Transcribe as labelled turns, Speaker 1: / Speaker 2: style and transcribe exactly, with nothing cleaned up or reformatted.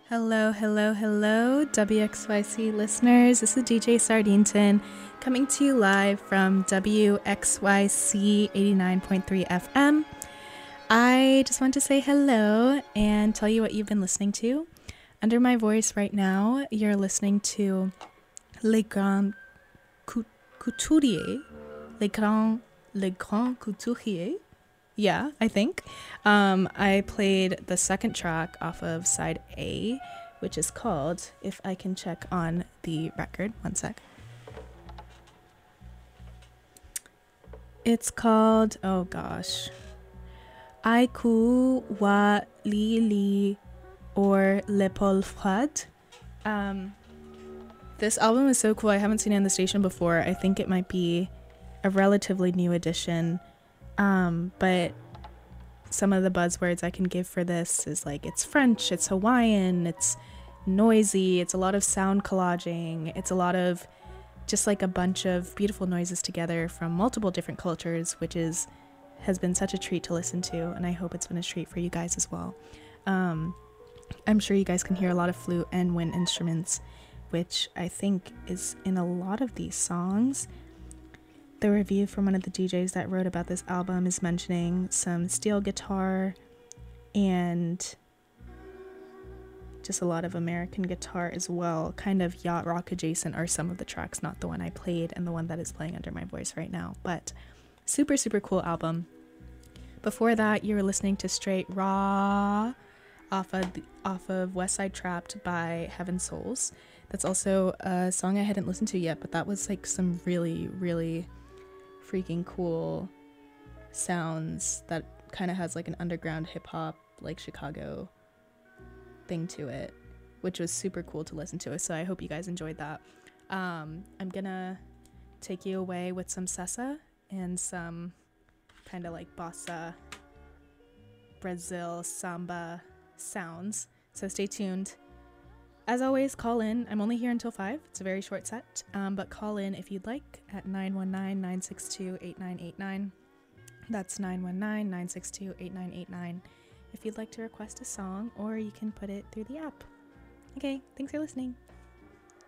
Speaker 1: Hello, hello, hello, W X Y C listeners. This is D J Sardinton coming to you live from W X Y C eighty-nine point three F M. I just want to say hello and tell you what you've been listening to. Under my voice right now, you're listening to Les Grands Couturiers. Les Grands, Les Grands Couturiers. Yeah, I think. Um, I played the second track off of side A, which is called, if I can check on the record, one sec. It's called, oh gosh, Aiku wa Lili or Le Paul Froid. Um, this album is so cool. I haven't seen it on the station before. I think it might be a relatively new edition. Um, but some of the buzzwords I can give for this is like it's French, it's Hawaiian, it's noisy, it's a lot of sound collaging, it's a lot of just like a bunch of beautiful noises together from multiple different cultures, which is has been such a treat to listen to, and I hope it's been a treat for you guys as well. Um, I'm sure you guys can hear a lot of flute and wind instruments, which I think is in a lot of these songs. The review from one of the D Js that wrote about this album is mentioning some steel guitar and just a lot of American guitar as well. Kind of yacht rock adjacent are some of the tracks, not the one I played and the one that is playing under my voice right now. But super, super cool album. Before that, you were listening to Straight Raw off of, the, off of West Side Trapped by Heaven Souls. That's also a song I hadn't listened to yet, but that was like some really, really freaking cool sounds that kind of has like an underground hip-hop like Chicago thing to it, which was super cool to listen to. So I hope you guys enjoyed that. um I'm gonna take you away with some salsa and some kind of like bossa Brazil samba sounds, so stay tuned. As always, call in. I'm only here until five. It's a very short set, um, but call in if you'd like at nine one nine, nine six two, eight nine eight nine. That's nine one nine, nine six two, eight nine eight nine if you'd like to request a song, or you can put it through the app. Okay, thanks for listening.